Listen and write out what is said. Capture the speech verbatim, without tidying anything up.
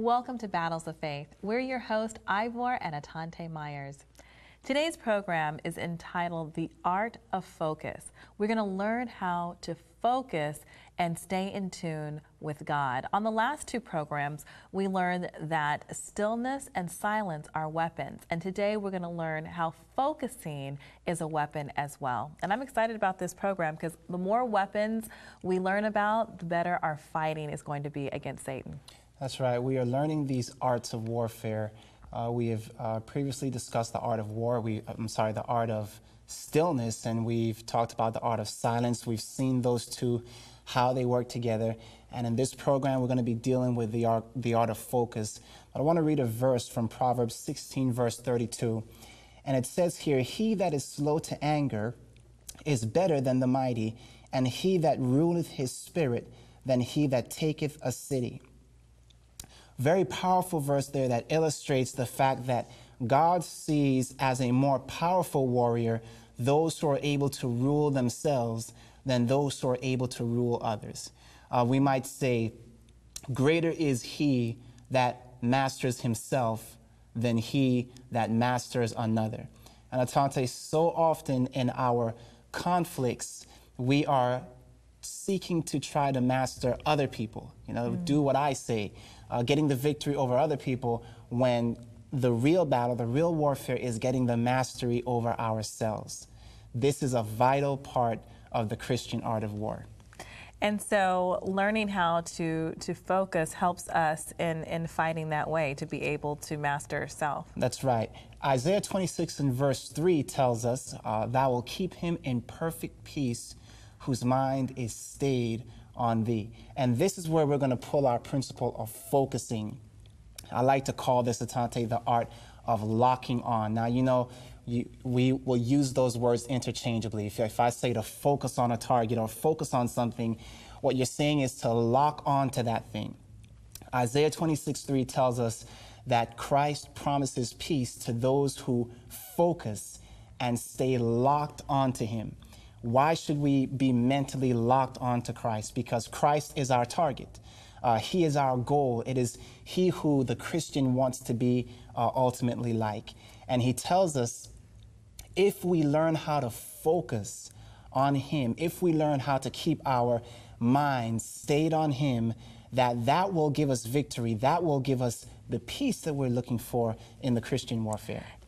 Welcome to Battles of Faith. We're your host, Ivor and Atante Myers. Today's program is entitled The Art of Focus. We're going to learn how to focus and stay in tune with God. On the last two programs, we learned that stillness and silence are weapons. And today we're going to learn how focusing is a weapon as well. And I'm excited about this program because the more weapons we learn about, the better our fighting is going to be against Satan. That's right. We are learning these arts of warfare. Uh, we have uh, previously discussed the art of war. We, I'm sorry, the art of stillness, and we've talked about the art of silence. We've seen those two, how they work together. And in this program, we're going to be dealing with the art, the art of focus. But I want to read a verse from Proverbs sixteen, verse thirty-two. And it says here, "He that is slow to anger is better than the mighty, and he that ruleth his spirit than he that taketh a city." Very powerful verse there that illustrates the fact that God sees as a more powerful warrior those who are able to rule themselves than those who are able to rule others. Uh, we might say, greater is he that masters himself than he that masters another. And Atante, so often in our conflicts, we are seeking to try to master other people, you know, mm. do what I say, uh, getting the victory over other people, when the real battle, the real warfare is getting the mastery over ourselves. This is a vital part of the Christian art of war. And so learning how to, to focus helps us in, in fighting that way, to be able to master self. That's right. Isaiah twenty-six and verse three tells us, uh, "Thou will keep him in perfect peace, whose mind is stayed on thee." And this is where we're going to pull our principle of focusing. I like to call this, Atante, the art of locking on. Now, you know, you, we will use those words interchangeably. If, if I say to focus on a target or focus on something, what you're saying is to lock on to that thing. Isaiah twenty-six three tells us that Christ promises peace to those who focus and stay locked onto him. Why should we be mentally locked onto Christ? Because Christ is our target. Uh, he is our goal. It is he who the Christian wants to be uh, ultimately like. And he tells us, if we learn how to focus on him, if we learn how to keep our minds stayed on him, that that will give us victory. That will give us the peace that we're looking for in the Christian warfare.